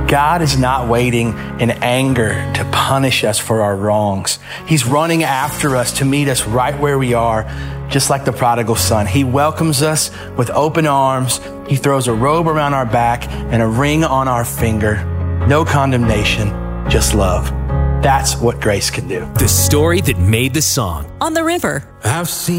God is not waiting in anger to punish us for our wrongs. He's running after us to meet us right where we are, just like the prodigal son. He welcomes us with open arms. He throws a robe around our back and a ring on our finger. No condemnation, just love. That's what grace can do. The story that made the song. On the river. I've seen